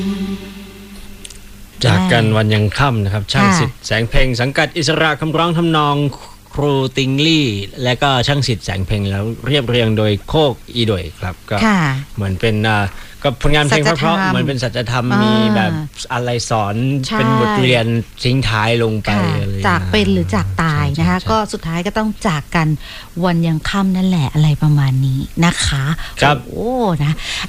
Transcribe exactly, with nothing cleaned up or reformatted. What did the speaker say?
จากกันวันยังค่ำนะครับช่างสิทธิ์แสงเพ็งสังกัดอิสระคำร้องทำนองครูติงลี่และก็ช่างสิทธิ์แสงเพ็งแล้วเรียบเรียงโดยโคกอีโดยครับก็เหมือนเป็นก็ผลงานเพลงเพราะๆเหมือนเป็นสัจธรรมมีแบบอะไรสอนเป็นบทเรียนทิ้งท้ายลงไปจากเป็นหรือจากตายนะคะก็สุดท้ายก็ต้องจากกันวันยังค่ำนั่นแหละอะไรประมาณนี้นะคะครับโอ้นะ